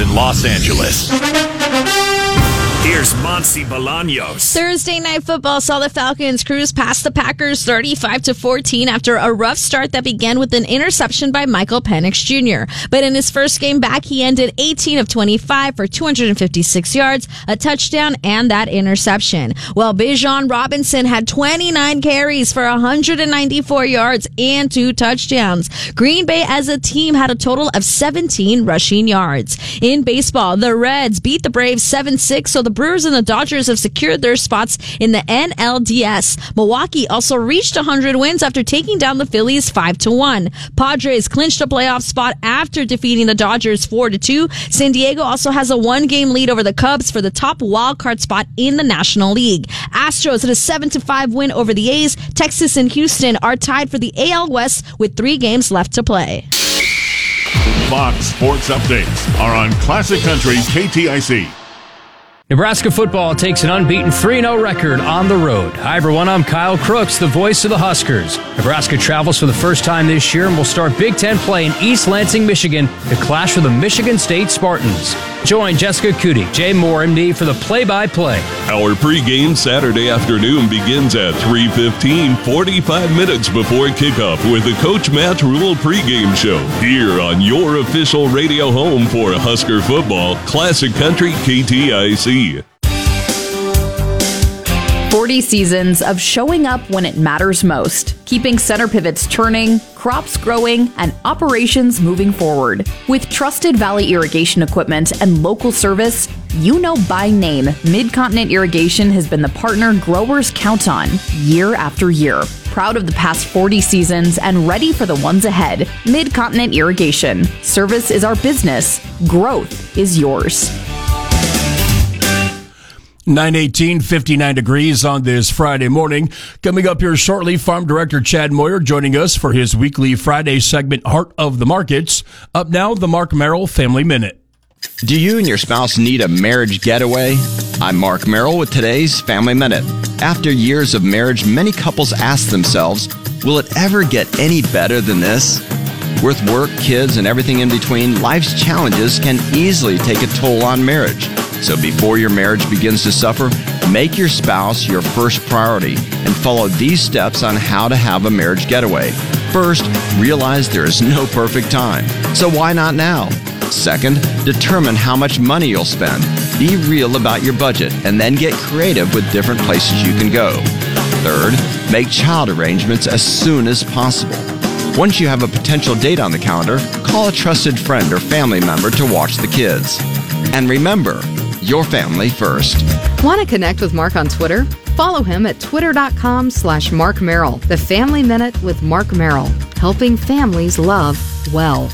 in Los Angeles. Here's Monsi Bolaños. Thursday Night Football saw the Falcons cruise past the Packers 35-14 after a rough start that began with an interception by Michael Penix Jr. But in his first game back, he ended 18 of 25 for 256 yards, a touchdown, and that interception. Well, Bijan Robinson had 29 carries for 194 yards and 2 touchdowns. Green Bay as a team had a total of 17 rushing yards. In baseball, the Reds beat the Braves 7-6, so the Brewers and the Dodgers have secured their spots in the NLDS. Milwaukee also reached 100 wins after taking down the Phillies 5-1. Padres clinched a playoff spot after defeating the Dodgers 4-2. San Diego also has a 1-game lead over the Cubs for the top wildcard spot in the National League. Astros had a 7-5 win over the A's. Texas and Houston are tied for the AL West with 3 games left to play. Fox Sports Updates are on Classic Country KTIC. Nebraska football takes an unbeaten 3-0 record on the road. Hi, everyone. I'm Kyle Crooks, the voice of the Huskers. Nebraska travels for the first time this year and will start Big Ten play in East Lansing, Michigan to clash with the Michigan State Spartans. Join Jessica Cootie, Jay Moore, MD for the play-by-play. Our pregame Saturday afternoon begins at 3:15, 45 minutes before kickoff with the Coach Matt Rule pregame show here on your official radio home for Husker football, Classic Country KTIC. 40 seasons of showing up when it matters most, keeping center pivots turning, crops growing, and operations moving forward. With trusted Valley irrigation equipment and local service, you know by name, Mid-Continent Irrigation has been the partner growers count on year after year. Proud of the past 40 seasons and ready for the ones ahead. Mid-Continent Irrigation. Service is our business. Growth is yours. 9:18, 59 degrees on this Friday morning. Coming up here shortly, Farm Director Chad Moyer joining us for his weekly Friday segment, Heart of the Markets. Up now, the Mark Merrill Family Minute. Do you and your spouse need a marriage getaway? I'm Mark Merrill with today's Family Minute. After years of marriage, many couples ask themselves, will it ever get any better than this? With work, kids, and everything in between, life's challenges can easily take a toll on marriage. So before your marriage begins to suffer, make your spouse your first priority and follow these steps on how to have a marriage getaway. First, realize there is no perfect time. So why not now? Second, determine how much money you'll spend. Be real about your budget and then get creative with different places you can go. Third, make child arrangements as soon as possible. Once you have a potential date on the calendar, call a trusted friend or family member to watch the kids. And remember, your family first. Want to connect with Mark on Twitter? Follow him at twitter.com/Mark Merrill. The Family Minute with Mark Merrill, helping families love well.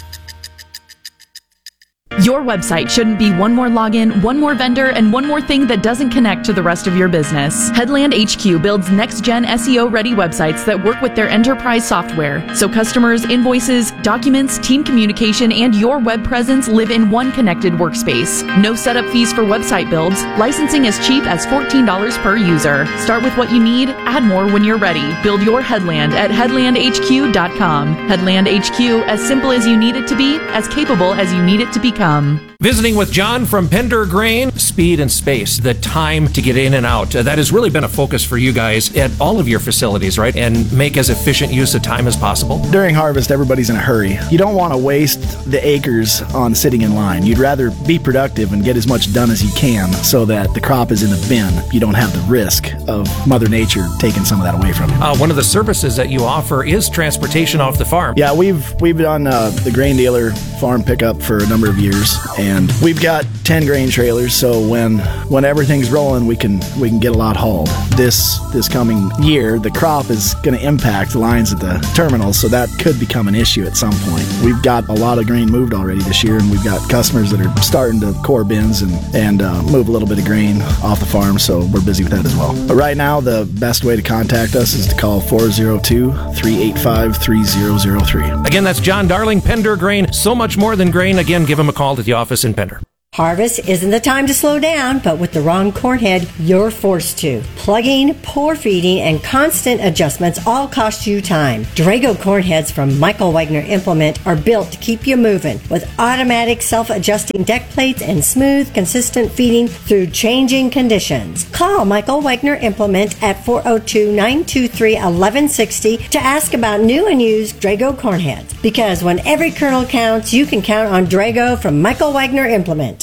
Your website shouldn't be one more login, one more vendor, and one more thing that doesn't connect to the rest of your business. Headland HQ builds next-gen SEO-ready websites that work with their enterprise software, so customers, invoices, documents, team communication, and your web presence live in one connected workspace. No setup fees for website builds. Licensing as cheap as $14 per user. Start with what you need, add more when you're ready. Build your Headland at headlandhq.com. Headland HQ, as simple as you need it to be, as capable as you need it to become. Visiting with John from Pender Grain, speed and space, the time to get in and out. That has really been a focus for you guys at all of your facilities, right? And make as efficient use of time as possible. During harvest, everybody's in a hurry. You don't want to waste the acres on sitting in line. You'd rather be productive and get as much done as you can so that the crop is in the bin. You don't have the risk of Mother Nature taking some of that away from you. One of the services that you offer is transportation off the farm. Yeah, we've done the grain dealer farm pickup for a number of years. And we've got 10 grain trailers, so when everything's rolling, we can get a lot hauled. This coming year, the crop is going to impact the lines at the terminals, so that could become an issue at some point. We've got a lot of grain moved already this year, and we've got customers that are starting to core bins and move a little bit of grain off the farm, so we're busy with that as well. But right now, the best way to contact us is to call 402-385-3003. Again, that's John Darling, Pender Grain. So much more than grain. Again, give him a call at the office in Pender. Harvest isn't the time to slow down, but with the wrong corn head, you're forced to. Plugging, poor feeding, and constant adjustments all cost you time. Drago corn heads from Michael Wagner Implement are built to keep you moving with automatic self-adjusting deck plates and smooth, consistent feeding through changing conditions. Call Michael Wagner Implement at 402-923-1160 to ask about new and used Drago corn heads. Because when every kernel counts, you can count on Drago from Michael Wagner Implement.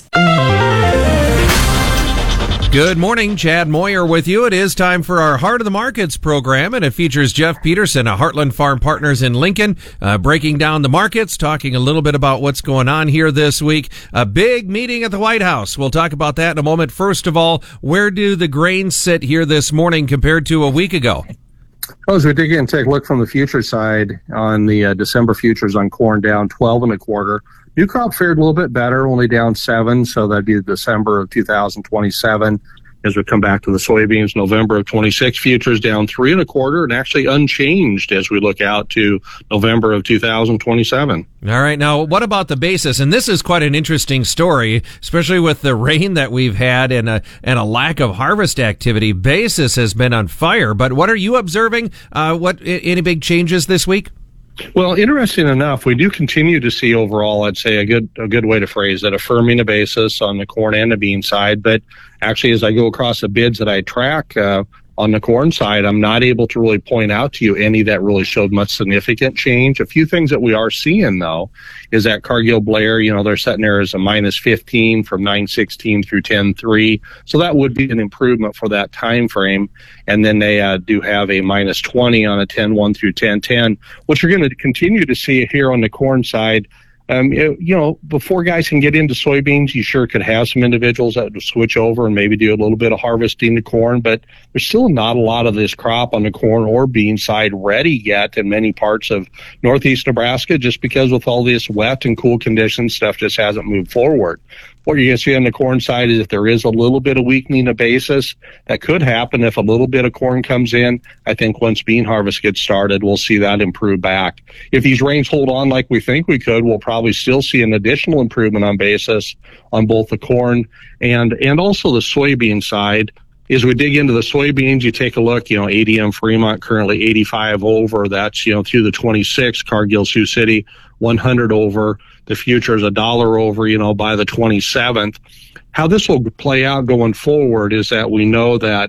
Good morning, Chad Moyer with you. It is time for our Heart of the Markets program, and it features Jeff Peterson of Heartland Farm Partners in Lincoln, breaking down the markets, talking a little bit about what's going on here this week. A big meeting at the White House. We'll talk about that in a moment. First of all, where do the grains sit here this morning compared to a week ago? Well, as we dig in and take a look from the future side on the December futures on corn down 12 1/4. New crop fared a little bit better, only down 7, so that'd be December of 2027. As we come back to the soybeans, November of 26 futures down 3 1/4 and actually unchanged as we look out to November of 2027. All right. Now, what about the basis? And this is quite an interesting story, especially with the rain that we've had and a lack of harvest activity. Basis has been on fire. But what are you observing? Any big changes this week? Well, interesting enough, we do continue to see overall, I'd say a good way to phrase it, a firming of basis on the corn and the bean side. But actually, as I go across the bids that I track on the corn side, I'm not able to really point out to you any that really showed much significant change. A few things that we are seeing, though, is that Cargill Blair, they're sitting there as a -15 from 9/16 through 10/3. So that would be an improvement for that time frame. And then they do have a -20 on a 10/1 through 10/10, which you're going to continue to see here on the corn side. Before guys can get into soybeans, you sure could have some individuals that would switch over and maybe do a little bit of harvesting the corn, but there's still not a lot of this crop on the corn or bean side ready yet in many parts of northeast Nebraska, just because with all this wet and cool conditions, stuff just hasn't moved forward. What you're going to see on the corn side is if there is a little bit of weakening of basis, that could happen if a little bit of corn comes in. I think once bean harvest gets started, we'll see that improve back. If these rains hold on like we think we could, we'll probably still see an additional improvement on basis on both the corn and also the soybean side. As we dig into the soybeans, you take a look, ADM Fremont currently 85 over. That's, through the 26, Cargill Sioux City 100 over. The future is $1 over, by the 27th. How this will play out going forward is that we know that,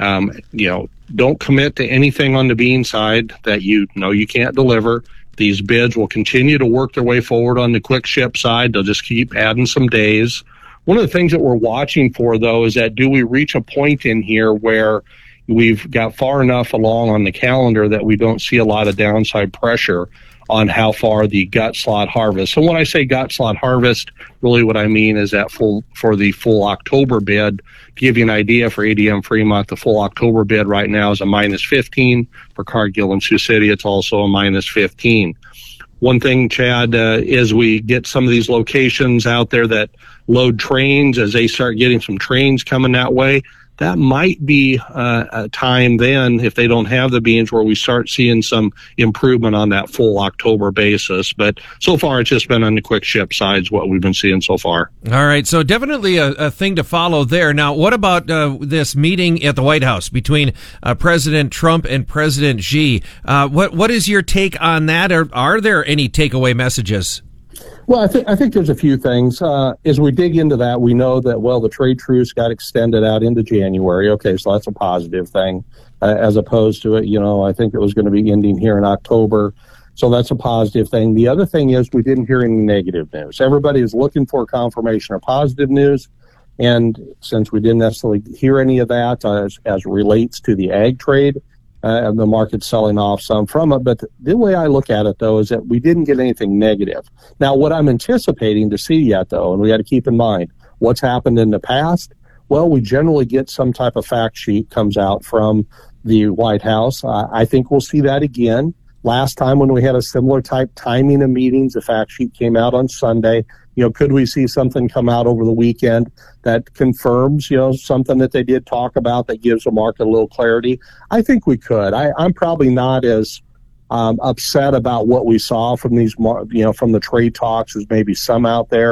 don't commit to anything on the bean side that you know you can't deliver. These bids will continue to work their way forward on the quick ship side. They'll just keep adding some days. One of the things that we're watching for, though, is that do we reach a point in here where we've got far enough along on the calendar that we don't see a lot of downside pressure on how far the gut slot harvest. So when I say gut slot harvest, really what I mean is that for the full October bid. To give you an idea, for ADM Fremont, the full October bid right now is a -15. For Cargill and Sioux City, it's also a -15. One thing, Chad, is we get some of these locations out there that load trains, as they start getting some trains coming that way, that might be a time then, if they don't have the beans, where we start seeing some improvement on that full October basis. But so far, it's just been on the quick ship sides, what we've been seeing so far. All right, so definitely a thing to follow there. Now, what about this meeting at the White House between President Trump and President Xi? What is your take on that? Or are there any takeaway messages? Well, I think there's a few things. As we dig into that, we know that, the trade truce got extended out into January. Okay, so that's a positive thing, as opposed to it, I think it was going to be ending here in October. So that's a positive thing. The other thing is we didn't hear any negative news. Everybody is looking for confirmation of positive news. And since we didn't necessarily hear any of that as relates to the ag trade, and the market's selling off some from it. But the way I look at it, though, is that we didn't get anything negative. Now, what I'm anticipating to see yet, though, and we got to keep in mind what's happened in the past, we generally get some type of fact sheet comes out from the White House. I think we'll see that again. Last time when we had a similar type timing of meetings, the fact sheet came out on Sunday. Could we see something come out over the weekend that confirms, something that they did talk about that gives the market a little clarity? I think we could. I'm probably not as upset about what we saw from these, from the trade talks as maybe some out there.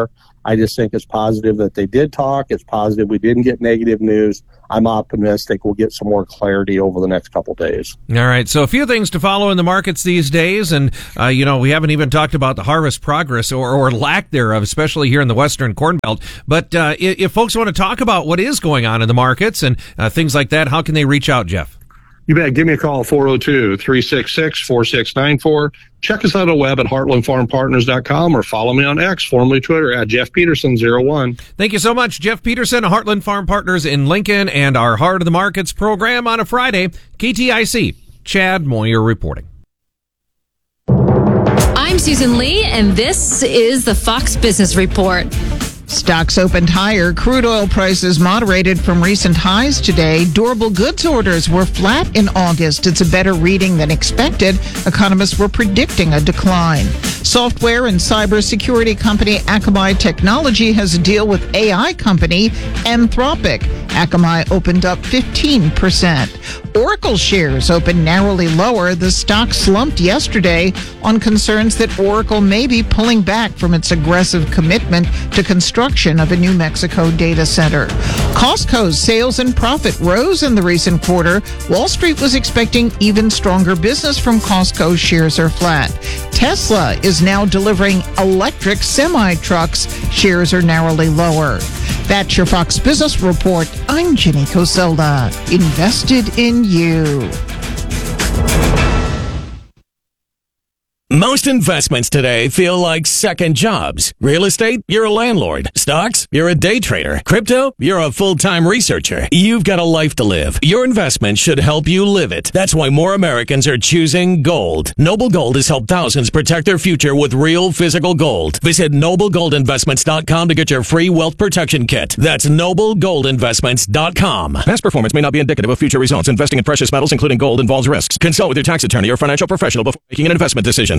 I just think it's positive that they did talk. It's positive we didn't get negative news. I'm optimistic we'll get some more clarity over the next couple days. All right. So a few things to follow in the markets these days. And, we haven't even talked about the harvest progress or lack thereof, especially here in the Western Corn Belt. But if folks want to talk about what is going on in the markets and things like that, how can they reach out, Jeff? You bet. Give me a call, 402-366-4694. Check us out on the web at heartlandfarmpartners.com or follow me on X, formerly Twitter, at Jeff Peterson01. Thank you so much, Jeff Peterson, Heartland Farm Partners in Lincoln, and our Heart of the Markets program on a Friday. KTIC, Chad Moyer reporting. I'm Susan Lee, and this is the Fox Business Report. Stocks opened higher. Crude oil prices moderated from recent highs today. Durable goods orders were flat in August. It's a better reading than expected. Economists were predicting a decline. Software and cybersecurity company Akamai Technology has a deal with AI company Anthropic. Akamai opened up 15%. Oracle shares opened narrowly lower. The stock slumped yesterday on concerns that Oracle may be pulling back from its aggressive commitment to construction of a New Mexico data center. Costco's sales and profit rose in the recent quarter. Wall Street was expecting even stronger business from Costco. Shares are flat. Tesla is now delivering electric semi-trucks. Shares are narrowly lower. That's your Fox Business Report. I'm Jenny Coselda. Invested in you. Most investments today feel like second jobs. Real estate, you're a landlord. Stocks, you're a day trader. Crypto, you're a full-time researcher. You've got a life to live. Your investment should help you live it. That's why more Americans are choosing gold. Noble Gold has helped thousands protect their future with real physical gold. Visit NobleGoldInvestments.com to get your free wealth protection kit. That's NobleGoldInvestments.com. Past performance may not be indicative of future results. Investing in precious metals, including gold, involves risks. Consult with your tax attorney or financial professional before making an investment decision.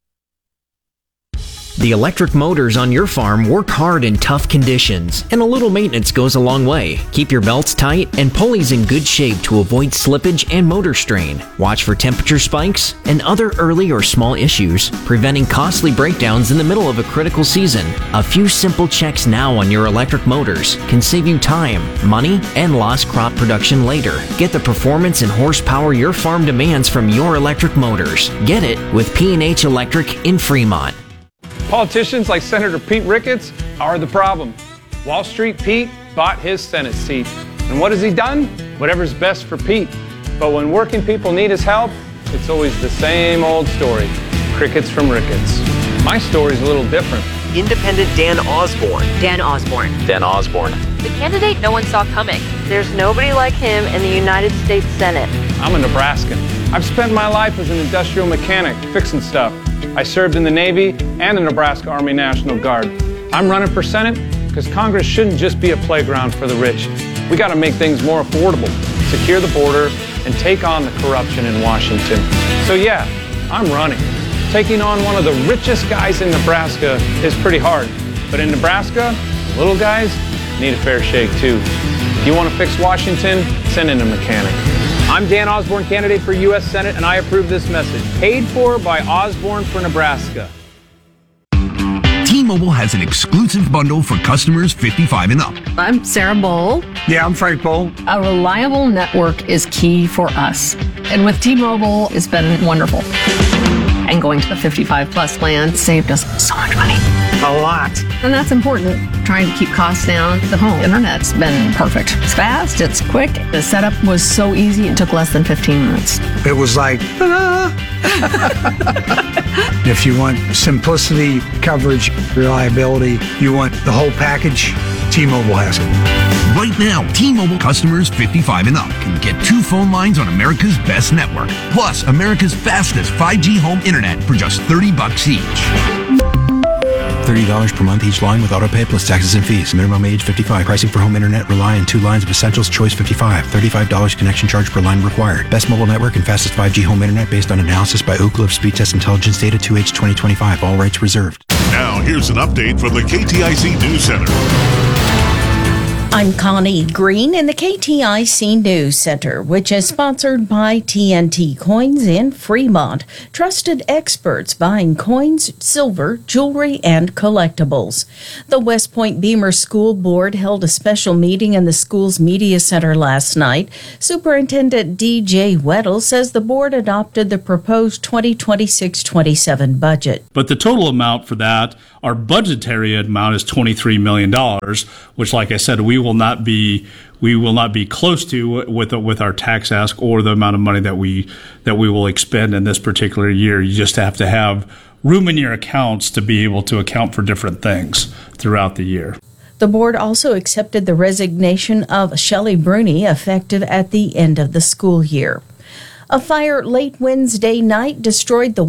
The electric motors on your farm work hard in tough conditions, and a little maintenance goes a long way. Keep your belts tight and pulleys in good shape to avoid slippage and motor strain. Watch for temperature spikes and other early or small issues, preventing costly breakdowns in the middle of a critical season. A few simple checks now on your electric motors can save you time, money, and lost crop production later. Get the performance and horsepower your farm demands from your electric motors. Get it with P&H Electric in Fremont. Politicians like Senator Pete Ricketts are the problem. Wall Street Pete bought his Senate seat. And what has he done? Whatever's best for Pete. But when working people need his help, it's always the same old story. Crickets from Ricketts. My story's a little different. Independent Dan Osborne. Dan Osborne. Dan Osborne. The candidate no one saw coming. There's nobody like him in the United States Senate. I'm a Nebraskan. I've spent my life as an industrial mechanic, fixing stuff. I served in the Navy and the Nebraska Army National Guard. I'm running for Senate because Congress shouldn't just be a playground for the rich. We got to make things more affordable, secure the border, and take on the corruption in Washington. So yeah, I'm running. Taking on one of the richest guys in Nebraska is pretty hard. But in Nebraska, little guys need a fair shake too. If you want to fix Washington, send in a mechanic. I'm Dan Osborne, candidate for U.S. Senate, and I approve this message. Paid for by Osborne for Nebraska. T-Mobile has an exclusive bundle for customers 55 and up. I'm Sarah Bowl. Yeah, I'm Frank Bowl. A reliable network is key for us. And with T-Mobile, it's been wonderful. And going to the 55 plus plan saved us so much money. A lot. And that's important. Trying to keep costs down. The home internet's been perfect. It's fast, it's quick. The setup was so easy, it took less than 15 minutes. It was like, ta-da! If you want simplicity, coverage, reliability, you want the whole package, T-Mobile has it. Right now, T-Mobile customers 55 and up can get 2 phone lines on America's best network, plus America's fastest 5G home internet for just $30 each. $30 per month each line with autopay plus taxes and fees. Minimum age 55. Pricing for home internet rely on 2 lines of Essentials Choice 55. $35 connection charge per line required. Best mobile network and fastest 5G home internet based on analysis by Ookla of Speed Test Intelligence data 2H 2025. All rights reserved. Now here's an update from the KTIC News Center. I'm Connie Green in the KTIC News Center, which is sponsored by TNT Coins in Fremont. Trusted experts buying coins, silver, jewelry, and collectibles. The West Point Beamer School Board held a special meeting in the school's media center last night. Superintendent D.J. Weddle says the board adopted the proposed 2026-27 budget. But the total amount for that, our budgetary amount, is $23 million, which, like I said, we will not be close to with our tax ask or the amount of money that we will expend in this particular year. You just have to have room in your accounts to be able to account for different things throughout the year. The board also accepted the resignation of Shelley Bruni, effective at the end of the school year. A fire late Wednesday night destroyed the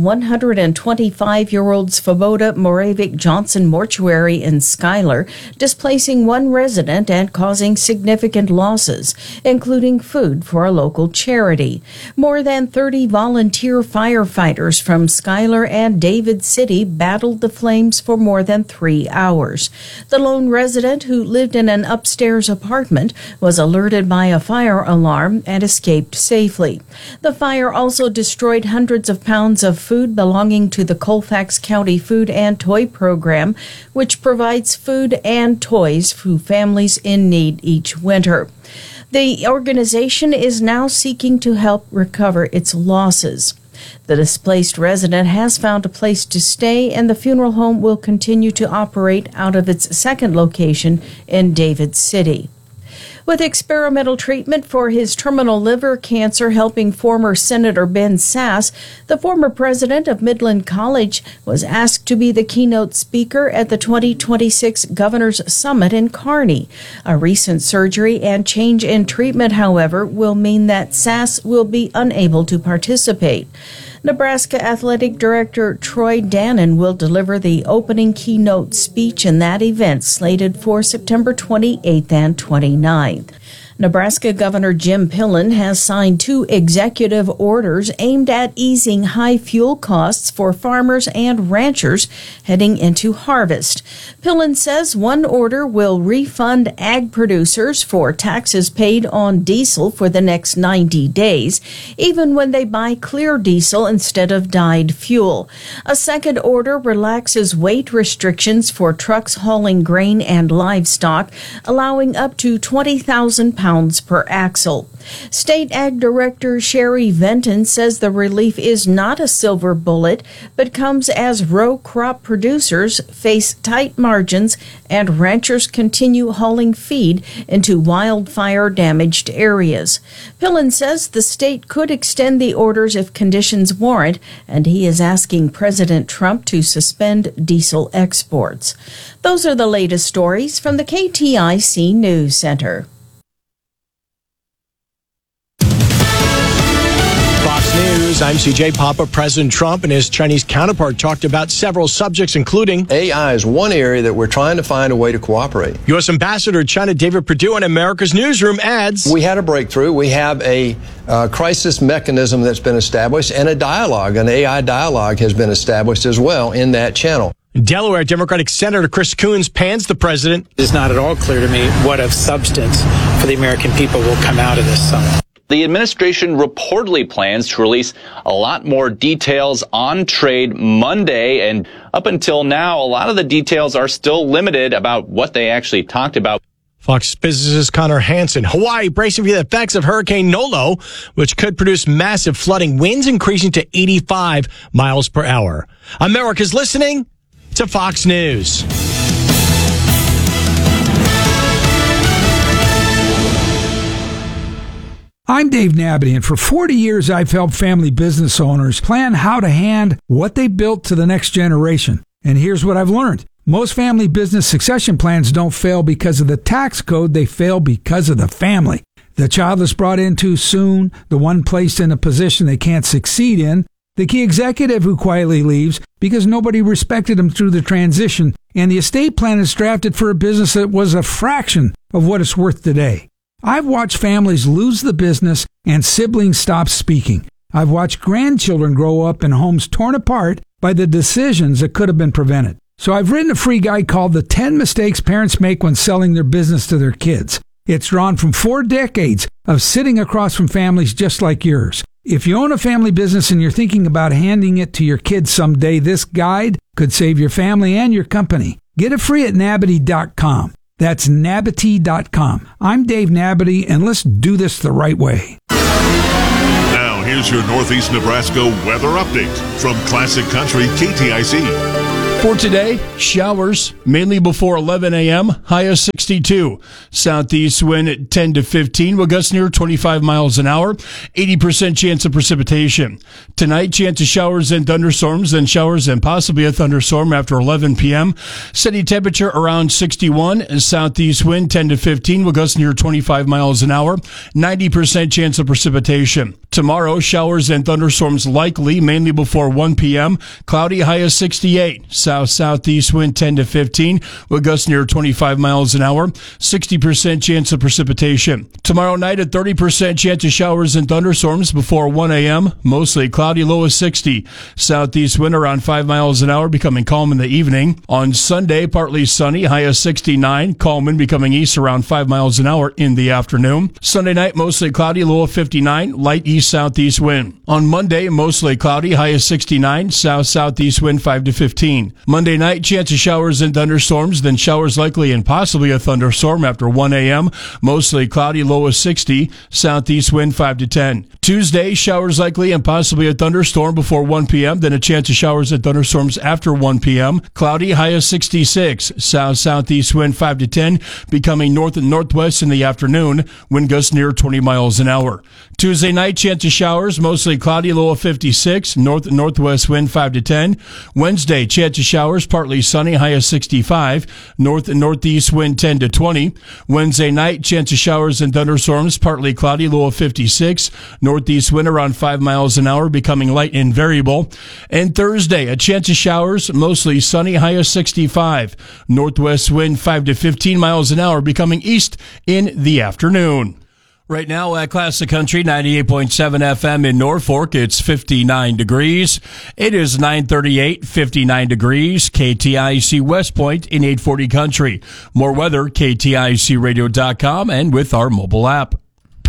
125-year-old Svoboda Moravec Johnson mortuary in Schuyler, displacing one resident and causing significant losses, including food for a local charity. More than 30 volunteer firefighters from Schuyler and David City battled the flames for more than 3 hours. The lone resident, who lived in an upstairs apartment, was alerted by a fire alarm and escaped safely. The fire also destroyed hundreds of pounds of food belonging to the Colfax County Food and Toy Program, which provides food and toys for families in need each winter. The organization is now seeking to help recover its losses. The displaced resident has found a place to stay, and the funeral home will continue to operate out of its second location in David City. With experimental treatment for his terminal liver cancer helping former Senator Ben Sasse, the former president of Midland College was asked to be the keynote speaker at the 2026 Governor's Summit in Kearney. A recent surgery and change in treatment, however, will mean that Sasse will be unable to participate. Nebraska Athletic Director Troy Dannon will deliver the opening keynote speech in that event, slated for September 28th and 29th. Nebraska Governor Jim Pillen has signed 2 executive orders aimed at easing high fuel costs for farmers and ranchers heading into harvest. Pillen says one order will refund ag producers for taxes paid on diesel for the next 90 days, even when they buy clear diesel instead of dyed fuel. A second order relaxes weight restrictions for trucks hauling grain and livestock, allowing up to 20,000 pounds per axle. State Ag Director Sherry Venton says the relief is not a silver bullet, but comes as row crop producers face tight margins and ranchers continue hauling feed into wildfire-damaged areas. Pillen says the state could extend the orders if conditions warrant, and he is asking President Trump to suspend diesel exports. Those are the latest stories from the KTIC News Center. Fox News, I'm CJ Papa. President Trump and his Chinese counterpart talked about several subjects, including AI is one area that we're trying to find a way to cooperate. U.S. Ambassador to China David Perdue on America's Newsroom adds, we had a breakthrough. We have a crisis mechanism that's been established, and a dialogue, an AI dialogue has been established as well in that channel. Delaware Democratic Senator Chris Coons pans the president. It's not at all clear to me what of substance for the American people will come out of this summit. The administration reportedly plans to release a lot more details on trade Monday, and up until now, a lot of the details are still limited about what they actually talked about. Fox Business' Connor Hansen. Hawaii bracing for the effects of Hurricane Nolo, which could produce massive flooding, winds increasing to 85 miles per hour. America's listening to Fox News. I'm Dave Nabity, and for 40 years I've helped family business owners plan how to hand what they built to the next generation. And here's what I've learned. Most family business succession plans don't fail because of the tax code, they fail because of the family. The child is brought in too soon, the one placed in a position they can't succeed in, the key executive who quietly leaves because nobody respected him through the transition, and the estate plan is drafted for a business that was a fraction of what it's worth today. I've watched families lose the business and siblings stop speaking. I've watched grandchildren grow up in homes torn apart by the decisions that could have been prevented. So I've written a free guide called The 10 Mistakes Parents Make When Selling Their Business to Their Kids. It's drawn from 4 decades of sitting across from families just like yours. If you own a family business and you're thinking about handing it to your kids someday, this guide could save your family and your company. Get it free at Nabity.com. That's Nabity.com. I'm Dave Nabity, and let's do this the right way. Now, here's your Northeast Nebraska weather update from Classic Country KTIC. For today, showers, mainly before 11 a.m., high of 62. Southeast wind at 10 to 15 will gust near 25 miles an hour, 80% chance of precipitation. Tonight, chance of showers and thunderstorms, then showers and possibly a thunderstorm after 11 p.m. Steady temperature around 61. Southeast wind 10 to 15 will gust near 25 miles an hour, 90% chance of precipitation. Tomorrow, showers and thunderstorms likely, mainly before 1 p.m. Cloudy, high of 68. South-southeast wind 10 to 15 will gust near 25 miles an hour, 60% chance of precipitation. Tomorrow night, a 30% chance of showers and thunderstorms before 1 a.m. Mostly cloudy, low of 60. Southeast wind around 5 miles an hour, becoming calm in the evening. On Sunday, partly sunny, high of 69. Calm wind becoming east around 5 miles an hour in the afternoon. Sunday night, mostly cloudy, low of 59. Light east-southeast wind. On Monday, mostly cloudy, high of 69. South-southeast wind 5 to 15. Monday night, chance of showers and thunderstorms, then showers likely and possibly a thunderstorm after 1 a.m. Mostly cloudy, low of 60. Southeast wind 5 to 10. Tuesday, showers likely and possibly a thunderstorm before 1 p.m. Then a chance of showers and thunderstorms after 1 p.m. Cloudy, high of 66. South-southeast wind 5 to 10, becoming north and northwest in the afternoon. Wind gusts near 20 miles an hour. Tuesday night, chance of showers, mostly cloudy, low of 56. North and northwest wind 5 to 10. Wednesday, chance of showers, partly sunny, high of 65. North and northeast wind 10 to 20. Wednesday night, chance of showers and thunderstorms, partly cloudy, low of 56. Northeast wind around 5 miles an hour, becoming light and variable. And Thursday, a chance of showers, mostly sunny, high of 65. Northwest wind 5 to 15 miles an hour, becoming east in the afternoon. Right now at Classic Country 98.7 FM in Norfolk, it's 59 degrees. It is 9:38, 59 degrees. KTIC West Point in 840 Country. More weather, KTICradio.com and with our mobile app.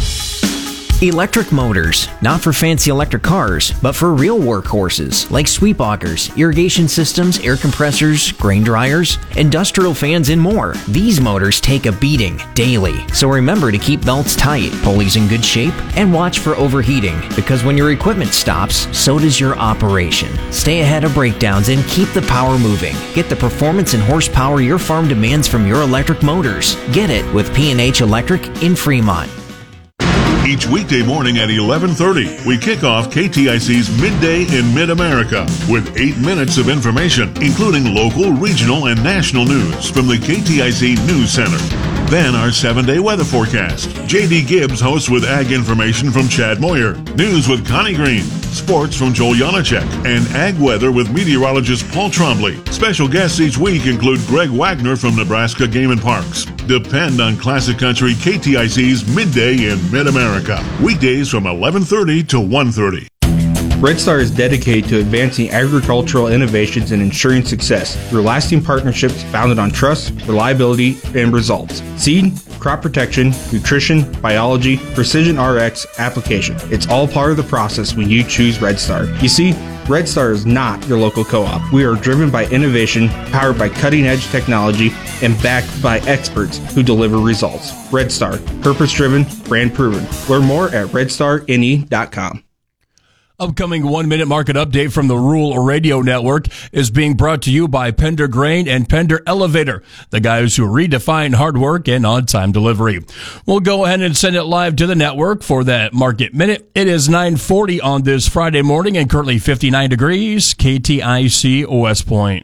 Electric motors, not for fancy electric cars, but for real workhorses like sweep augers, irrigation systems, air compressors, grain dryers, industrial fans, and more. These motors take a beating daily, so remember to keep belts tight, pulleys in good shape, and watch for overheating, because when your equipment stops, so does your operation. Stay ahead of breakdowns and keep the power moving. Get the performance and horsepower your farm demands from your electric motors. Get it with P&H Electric in Fremont. Each weekday morning at 11:30, we kick off KTIC's Midday in Mid-America with 8 minutes of information, including local, regional, and national news from the KTIC News Center. Then our 7-day weather forecast. J.D. Gibbs hosts with ag information from Chad Moyer, news with Connie Green, sports from Joel Janacek, and ag weather with meteorologist Paul Trombley. Special guests each week include Greg Wagner from Nebraska Game and Parks. Depend on Classic Country KTIC's Midday in Mid-America. Weekdays from 11:30 to 1:30. Red Star is dedicated to advancing agricultural innovations and ensuring success through lasting partnerships founded on trust, reliability, and results. Seed, crop protection, nutrition, biology, precision RX application. It's all part of the process when you choose Red Star. You see, Red Star is not your local co-op. We are driven by innovation, powered by cutting-edge technology, and backed by experts who deliver results. Red Star, purpose-driven, brand-proven. Learn more at redstarne.com. Upcoming 1-minute market update from the Rural Radio Network is being brought to you by Pender Grain and Pender Elevator, the guys who redefine hard work and on-time delivery. We'll go ahead and send it live to the network for that Market Minute. It is 9:40 on this Friday morning and currently 59 degrees, KTIC West Point.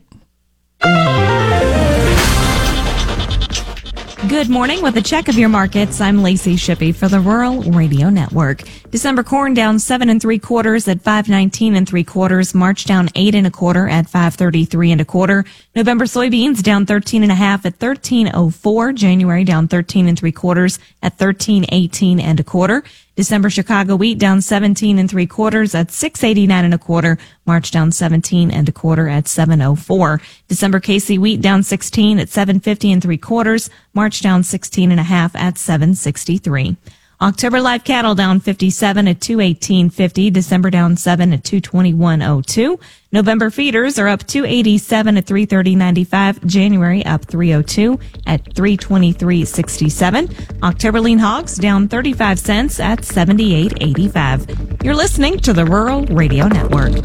Good morning. With a check of your markets, I'm Lacey Shippey for the Rural Radio Network. December corn down 7 3/4 at 5.19 3/4. March down 8 1/4 at 5.33 1/4. November soybeans down 13.5 at 13.04. January down 13 3/4 at 13.18 1/4. December Chicago wheat down 17 3/4 at 6.89 1/4. March down 17 1/4 at 7.04. December KC wheat down 16 at 7.50 3/4. March down 16 1/2 at 7.63. October live cattle down 57 at 218.50. December down 7 at 221.02. November feeders are up 287 at 330.95. January up 302 at 323.67. October lean hogs down 35 cents at 78.85. You're listening to the Rural Radio Network.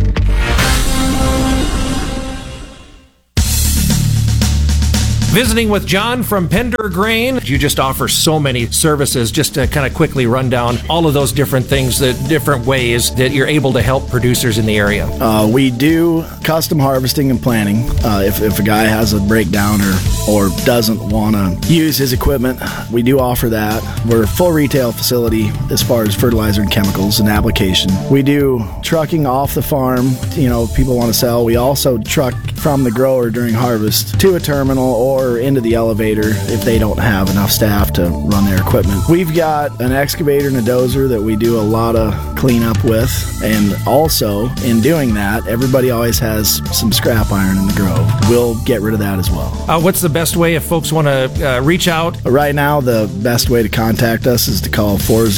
Visiting with John from Pender Grain. You just offer so many services. Just to kind of quickly run down all of those different things, the different ways that you're able to help producers in the area. We do custom harvesting and planting. If a guy has a breakdown or doesn't want to use his equipment, we do offer that. We're a full retail facility as far as fertilizer and chemicals and application. We do trucking off the farm. People want to sell. We also truck from the grower during harvest to a terminal or into the elevator if they don't have enough staff to run their equipment. We've got an excavator and a dozer that we do a lot of cleanup with, and also in doing that, everybody always has some scrap iron in the grove. We'll get rid of that as well. What's the best way if folks want to reach out? Right now, the best way to contact us is to call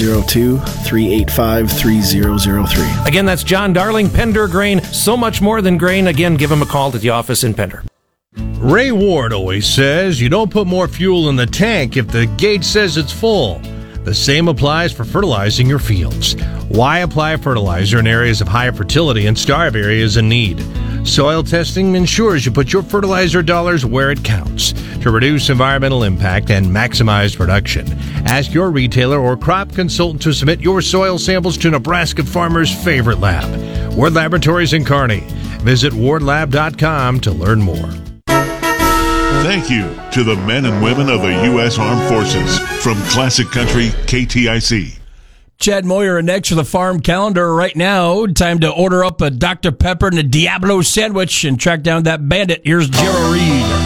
402-385-3003. Again, that's John Darling, Pender Grain. So much more than grain. Again, give him a call at the office in Pender. Ray Ward always says you don't put more fuel in the tank if the gauge says it's full. The same applies for fertilizing your fields. Why apply fertilizer in areas of high fertility and starve areas in need? Soil testing ensures you put your fertilizer dollars where it counts to reduce environmental impact and maximize production. Ask your retailer or crop consultant to submit your soil samples to Nebraska Farmers' favorite lab, Ward Laboratories in Kearney. Visit wardlab.com to learn more. Thank you to the men and women of the U.S. Armed Forces. From Classic Country, KTIC. Chad Moyer next to the farm calendar right now. Time to order up a Dr. Pepper and a Diablo sandwich and track down that bandit. Here's Gerald Reed.